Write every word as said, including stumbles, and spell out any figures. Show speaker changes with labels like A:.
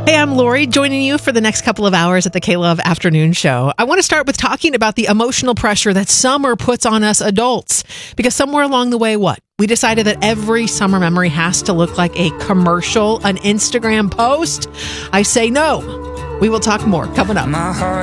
A: Hey, I'm Lori, joining you for the next couple of hours at the K-Love Afternoon Show. I want to start with talking about the emotional pressure that summer puts on us adults. Because somewhere along the way, what? We decided that every summer memory has to look like a commercial, an Instagram post. I say no. We will talk more coming up.